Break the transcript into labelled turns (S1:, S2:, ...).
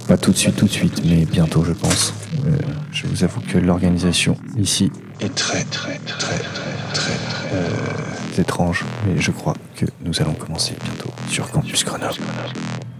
S1: Pas tout de suite, mais bientôt, je pense. Je vous avoue que l'organisation ici est très étrange, mais je crois que nous allons commencer bientôt sur Campus Grenoble.